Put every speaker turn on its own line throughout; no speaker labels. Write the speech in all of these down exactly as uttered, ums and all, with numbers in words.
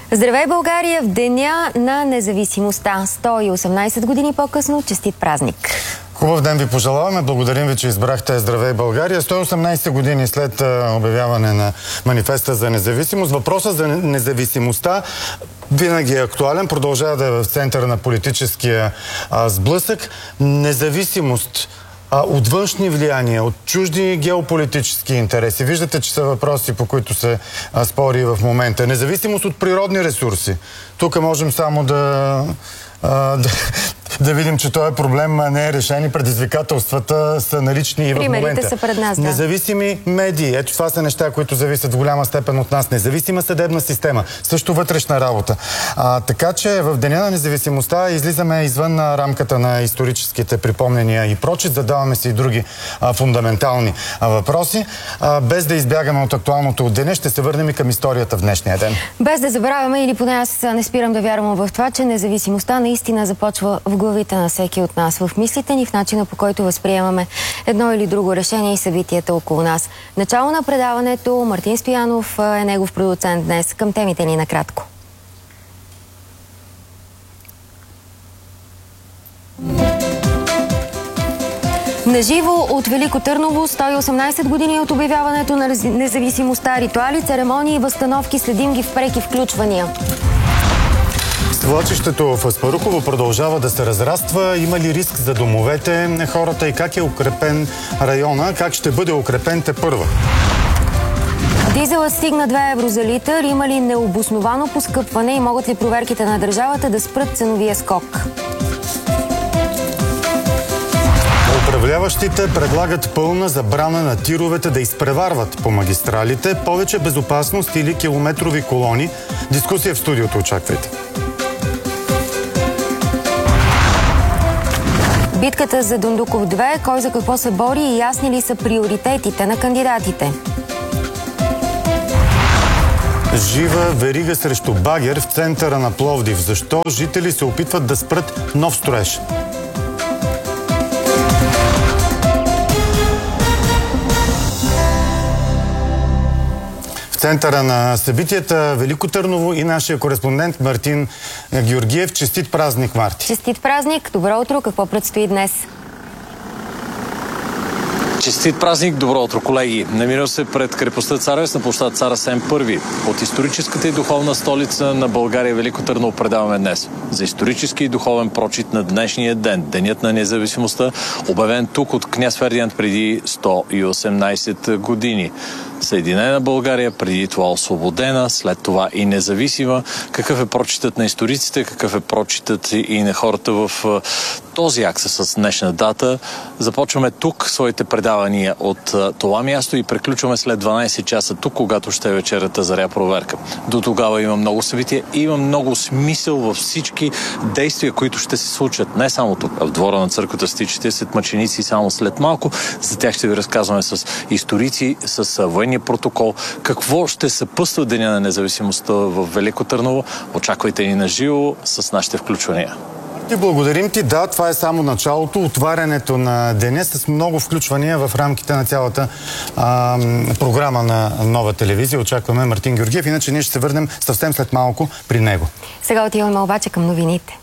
Здравей, България, в деня на независимостта. сто и осемнадесет години по-късно, честит празник!
Хубав ден ви пожелаваме. Благодарим ви, че избрахте Здравей, България. сто и осемнадесет години след обявяване на манифеста за независимост. Въпросът за независимостта винаги е актуален. Продължава да е в центъра на политическия а, сблъсък. Независимост а, от външни влияния, от чужди геополитически интереси. Виждате, че са въпроси, по които се а, спори в момента. Независимост от природни ресурси. Тук можем само да... А, да, да видим, че този проблем не е решен и предизвикателствата са налични и в момента.
Примерите са пред нас, да.
Независими медии. Ето това са неща, които зависят в голяма степен от нас. Независима съдебна система. Също вътрешна работа. А, така че в деня на независимостта излизаме извън рамката на историческите припомнения и прочит. Задаваме си и други а, фундаментални а, въпроси. А, без да избягаме от актуалното от деня, ще се върнем и към историята в днешния ден.
Без да забравяме, или поне аз не спирам да вярвам в това, че независимостта наистина започва в главите на всеки от нас, в мислите ни, в начина, по който възприемаме едно или друго решение и събитията около нас. Начало на предаването, Мартин Стоянов е негов продуцент днес. Към темите ни накратко. Наживо от Велико Търново, сто и осемнадесет години от обявяването на независимостта, ритуали, церемонии и възстановки, следим ги в преки включвания.
Свлачището в Аспарухово продължава да се разраства. Има ли риск за домовете на хората и как е укрепен района? Как ще бъде укрепен тепърва?
Дизелът стигна две евро за литър. Има ли необосновано поскъпване и могат ли проверките на държавата да спрат ценовия скок?
Управляващите предлагат пълна забрана на тировете да изпреварват по магистралите, повече безопасност или километрови колони. Дискусия в студиото очаквайте.
Битката за Дондуков две, кой за какво се бори и ясни ли са приоритетите на кандидатите?
Жива верига срещу багер в центъра на Пловдив. Защо жители се опитват да спрат нов строеж? В центъра на събитията Велико Търново и нашия кореспондент Мартин Георгиев. Честит празник, Марти!
Честит празник! Добро утро! Какво предстои днес?
Честит празник! Добро утро, колеги! Намирам се пред крепостта Царевец на площад Цар Асен първи. От историческата и духовна столица на България Велико Търново предаваме днес за исторически и духовен прочит на днешния ден, Денят на независимостта, обявен тук от княз Фердинанд преди сто и осемнадесет години. Съединена България, преди това освободена, след това и независима. Какъв е прочитът на историците, какъв е прочитът и на хората в този акс с днешна дата. Започваме тук своите предавания от това място и приключваме след дванадесет часа тук, когато ще е вечерата заря проверка. До тогава има много събития и има много смисъл във всички действия, които ще се случат. Не само тук, а в двора на църквата сте четиридесет мъченици само след малко. За тях ще ви разказваме с историци, с военния протокол. Какво ще съпъства Деня на независимостта в Велико Търново? Очаквайте ни на живо с нашите включвания.
И благодарим ти. Да, това е само началото, отварянето на деня с много включвания в рамките на цялата а, програма на Нова телевизия. Очакваме Мартин Георгиев, иначе ние ще се върнем съвсем след малко при него.
Сега отиваме обаче към новините.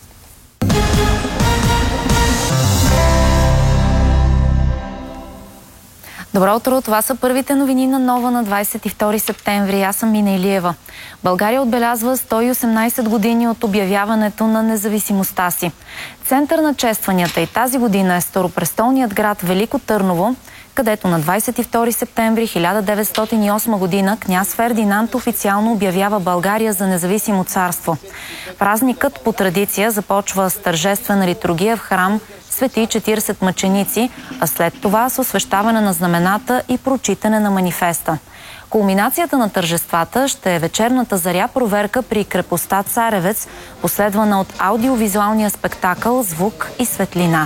Добро утро! Това са първите новини на Нова на двадесет и втори септември. Аз съм Мина Илиева. България отбелязва сто и осемнадесет години от обявяването на независимостта си. Център на честванията и тази година е старопрестолният град Велико Търново, където на двадесет и втори септември хиляда деветстотин и осма година княз Фердинанд официално обявява България за независимо царство. Празникът по традиция започва с тържествена литургия в храм Свети четиридесет мъченици, а след това с освещаване на знамената и прочитане на манифеста. Кулминацията на тържествата ще е вечерната заря проверка при крепостта Царевец, последвана от аудиовизуалния спектакъл «Звук и светлина».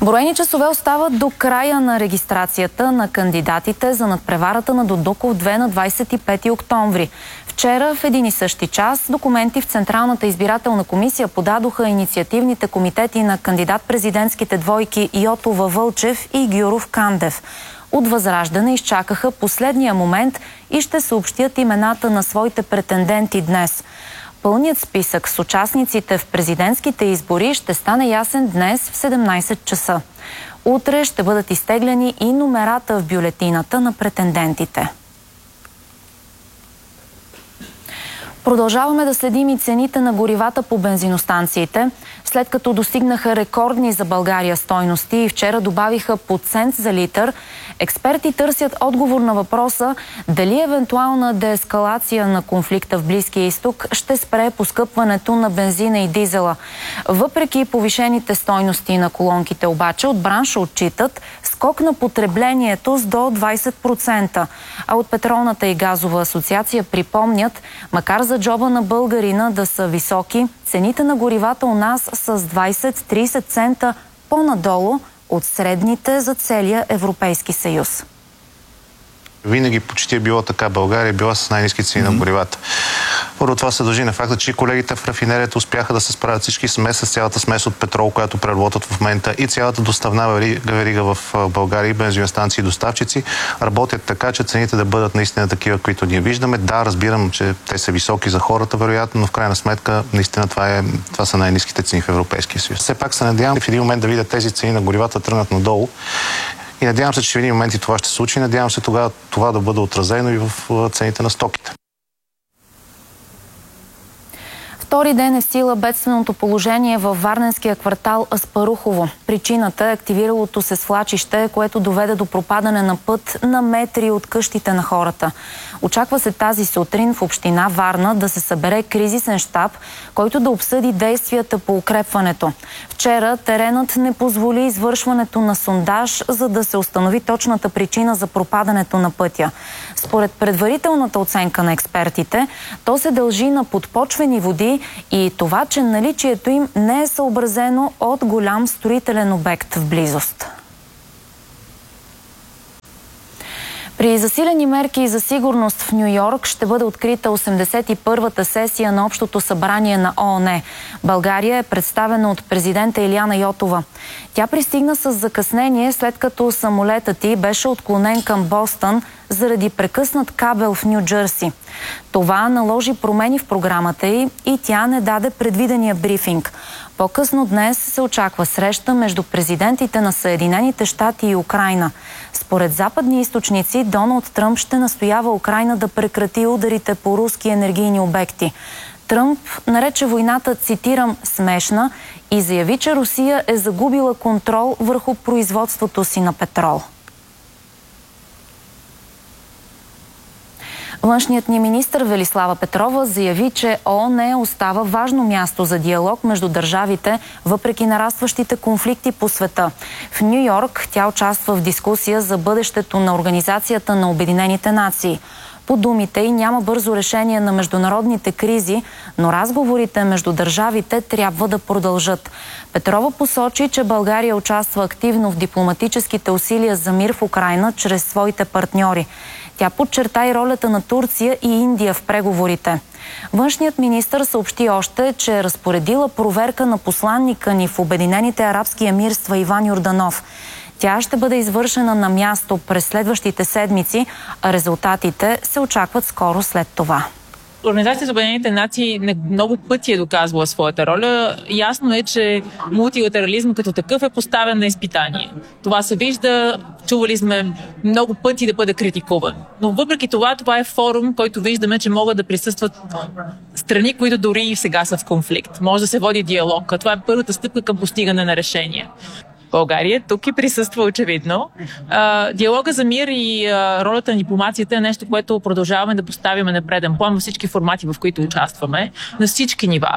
Броени часове остават до края на регистрацията на кандидатите за надпреварата на Додуков две на двадесет и пети октомври. Вчера в един и същи час документи в Централната избирателна комисия подадоха инициативните комитети на кандидат-президентските двойки Йотова Вълчев и Гюров Кандев. От Възраждане изчакаха последния момент и ще съобщят имената на своите претенденти днес. Пълният списък с участниците в президентските избори ще стане ясен днес в седемнадесет часа. Утре ще бъдат изтеглени и номерата в бюлетината на претендентите. Продължаваме да следим и цените на горивата по бензиностанциите. След като достигнаха рекордни за България стойности и вчера добавиха по цент за литър, експерти търсят отговор на въпроса дали евентуална деескалация на конфликта в Близкия изток ще спре поскъпването на бензина и дизела. Въпреки повишените стойности на колонките обаче, от бранша отчитат скок на потреблението с до двадесет процента. А от Петролната и газова асоциация припомнят, макар за джоба на българина да са високи, цените на горивата у нас с двадесет до тридесет цента по-надолу от средните за целия Европейски съюз.
Винаги почти е било така. България е била с най-ниски цени mm-hmm. на горивата. Първо това се дължи на факта, че колегите в рафинерията успяха да се справят всички смес с цялата смес от петрол, която преработват в момента, и цялата доставна верига в България, и бензиностанции и доставчици работят така, че цените да бъдат наистина такива, които ние виждаме. Да, разбирам, че те са високи за хората, вероятно, но в крайна сметка наистина това, е, това са най-ниските цени в Европейския съюз. Все пак се надявам в един момент да видя тези цени на горивата тръгнат надолу. И надявам се, че в един момент и това ще се случи. Надявам се тогава това да бъде отразено и в цените на стоките.
Втори ден е в сила бедственото положение във варненския квартал Аспарухово. Причината е активиралото се свлачище, което доведе до пропадане на път на метри от къщите на хората. Очаква се тази сутрин в община Варна да се събере кризисен щаб, който да обсъди действията по укрепването. Вчера теренът не позволи извършването на сондаж, за да се установи точната причина за пропадането на пътя. Според предварителната оценка на експертите, то се дължи на подпочвени води и това, че наличието им не е съобразено от голям строителен обект в близост. При засилени мерки за сигурност в Ню Йорк ще бъде открита осемдесет и първата сесия на Общото събрание на ООН. България е представена от президента Илияна Йотова. Тя пристигна с закъснение, след като самолетът й беше отклонен към Бостън заради прекъснат кабел в Ню Джърси. Това наложи промени в програмата й и тя не даде предвидения брифинг. По-късно днес се очаква среща между президентите на Съединените щати и Украйна. Според западни източници, Доналд Тръмп ще настоява Украйна да прекрати ударите по руски енергийни обекти. Тръмп нарече войната, цитирам, смешна и заяви, че Русия е загубила контрол върху производството си на петрол. Външният ни министър Велислава Петрова заяви, че ООН остава важно място за диалог между държавите, въпреки нарастващите конфликти по света. В Ню Йорк тя участва в дискусия за бъдещето на Организацията на Обединените нации. По думите й няма бързо решение на международните кризи, но разговорите между държавите трябва да продължат. Петрова посочи, че България участва активно в дипломатическите усилия за мир в Украйна чрез своите партньори. Тя подчерта и ролята на Турция и Индия в преговорите. Външният министър съобщи още, че е разпоредила проверка на посланника ни в Обединените арабски емирства Иван Йорданов. Тя ще бъде извършена на място през следващите седмици, а резултатите се очакват скоро след това.
Организацията за Обединените нации много пъти е доказвала своята роля. Ясно е, че мултилатерализм като такъв е поставен на изпитание. Това се вижда, чували сме много пъти да бъде критикуван. Но въпреки това, това е форум, който виждаме, че могат да присъстват страни, които дори и сега са в конфликт. Може да се води диалог. Това е първата стъпка към постигане на решения. България тук и присъства очевидно. А, диалога за мир и а, ролята на дипломацията е нещо, което продължаваме да поставяме на преден план във всички формати, в които участваме, на всички нива.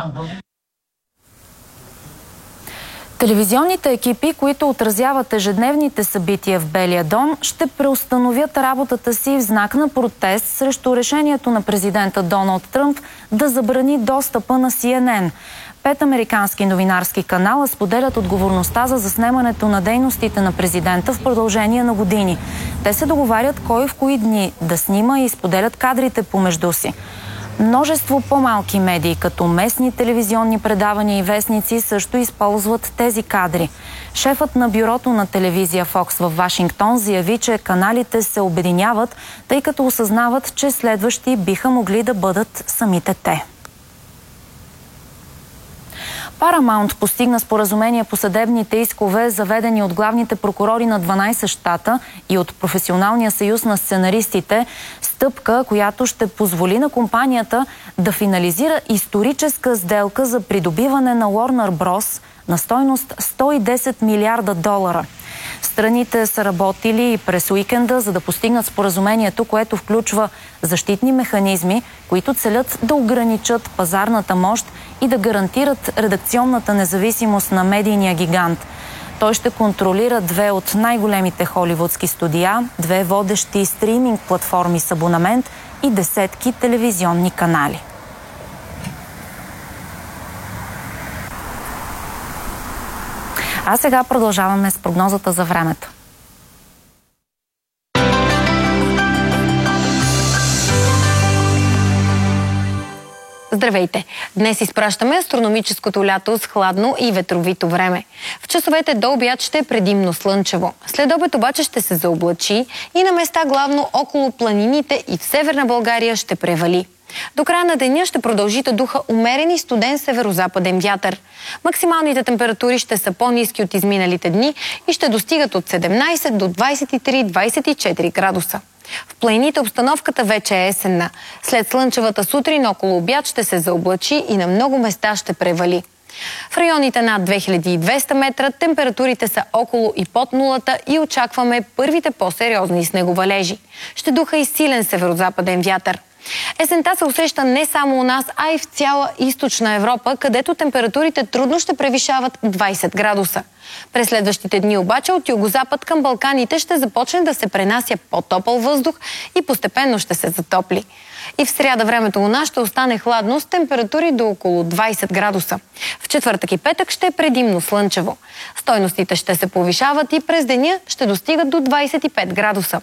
Телевизионните екипи, които отразяват ежедневните събития в Белия дом, ще преустановят работата си в знак на протест срещу решението на президента Доналд Тръмп да забрани достъпа на Си Ен Ен. Пет американски новинарски канала споделят отговорността за заснемането на дейностите на президента в продължение на години. Те се договарят кой в кои дни да снима и споделят кадрите помежду си. Множество по-малки медии, като местни телевизионни предавания и вестници, също използват тези кадри. Шефът на бюрото на телевизия Фокс в Вашингтон заяви, че каналите се обединяват, тъй като осъзнават, че следващи биха могли да бъдат самите те. Paramount постигна споразумение по съдебните искове, заведени от главните прокурори на дванайсет щата и от Професионалния съюз на сценаристите, стъпка, която ще позволи на компанията да финализира историческа сделка за придобиване на Warner Bros. На стойност сто и десет милиарда долара. Страните са работили и през уикенда, за да постигнат споразумението, което включва защитни механизми, които целят да ограничат пазарната мощ и да гарантират редакционната независимост на медийния гигант. Той ще контролира две от най-големите холивудски студия, две водещи стриминг платформи с абонамент и десетки телевизионни канали. А сега продължаваме с прогнозата за времето.
Здравейте! Днес изпращаме астрономическото лято с хладно и ветровито време. В часовете до обяд ще е предимно слънчево. След обед обаче ще се заоблачи и на места главно около планините и в северна България ще превали. До края на деня ще продължи да духа умерен и студен северо-западен вятър. Максималните температури ще са по-ниски от изминалите дни и ще достигат от седемнайсет до двайсет и три - двайсет и четири градуса. В планините обстановката вече е есенна. След слънчевата сутрин около обяд ще се заоблачи и на много места ще превали. В районите над две хиляди и двеста метра температурите са около и под нулата и очакваме първите по-сериозни снеговалежи. Ще духа и силен северо-западен вятър. Есента се усеща не само у нас, а и в цяла източна Европа, където температурите трудно ще превишават двайсет градуса. През следващите дни обаче от югозапад към Балканите ще започне да се пренася по-топъл въздух и постепенно ще се затопли. И в сряда времето у нас ще остане хладно с температури до около двайсет градуса. В четвъртък и петък ще е предимно слънчево. Стойностите ще се повишават и през деня ще достигат до двайсет и пет градуса.